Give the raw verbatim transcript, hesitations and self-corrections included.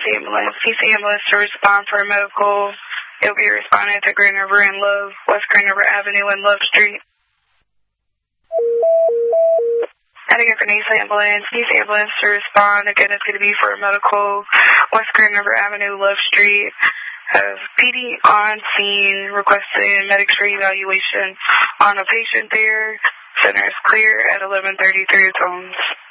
ambulance. Peace ambulance to respond for a medical. It'll be responding to Green River and Love, West Green River Avenue and Love Street. Heading up an East ambulance. East ambulance to respond. Again, it's going to be for a medical. West Green River Avenue, Love Street. Have P D on scene requesting medics for evaluation on a patient there. Center is clear at eleven thirty-three tones.